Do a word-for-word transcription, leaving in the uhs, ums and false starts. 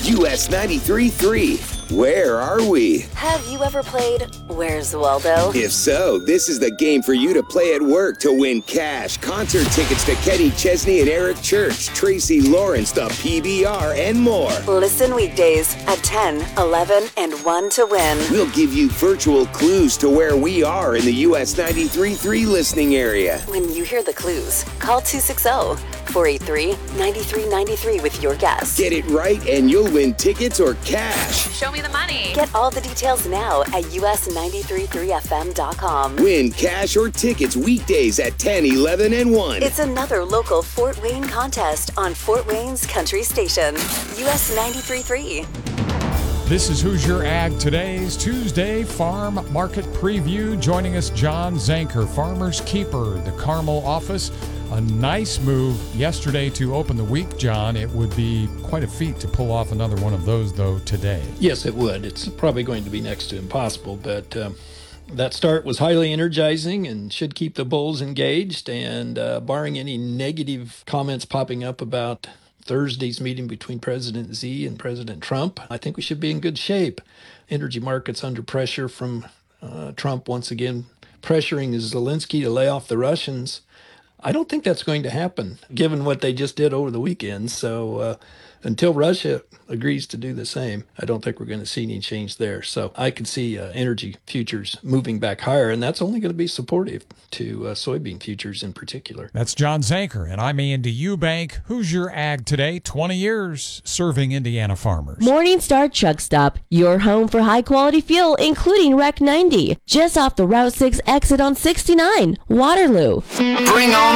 U S ninety-three point three. Where are we? Have you ever played Where's Waldo? If so, this is the game for you to play at work to win cash, concert tickets to Kenny Chesney and Eric Church, Tracy Lawrence, the P B R, and more. Listen weekdays at ten, eleven, and one to win. We'll give you virtual clues to where we are in the U S ninety-three point three listening area. When you hear the clues, call two six zero, four eight three, nine three nine three with your guess. Get it right and you'll win tickets or cash. Show me the money. Get all the details now at U S ninety-three point three F M dot com. Win cash or tickets weekdays at ten, eleven, and one. It's another local Fort Wayne contest on Fort Wayne's Country Station. U S ninety-three point three. This is Who's Your Ag Today's Tuesday Farm Market Preview. Joining us, John Zanker, Farmer's Keeper, the Carmel office. A nice move yesterday to open the week, John. It would be quite a feat to pull off another one of those, though, today. Yes, it would. It's probably going to be next to impossible, but um, that start was highly energizing and should keep the bulls engaged. And uh, barring any negative comments popping up about Thursday's meeting between President Xi and President Trump, I think we should be in good shape. Energy markets under pressure from uh, Trump once again pressuring Zelensky to lay off the Russians. I don't think that's going to happen, given what they just did over the weekend. So uh, until Russia agrees to do the same, I don't think we're going to see any change there. So I could see uh, energy futures moving back higher, and that's only going to be supportive to uh, soybean futures in particular. That's John Zanker, and I'm Andy Eubank. Who's Your Ag Today? twenty years serving Indiana farmers. Morningstar Truck Stop, your home for high-quality fuel, including Rec ninety. Just off the Route six exit on sixty-nine, Waterloo. Bring on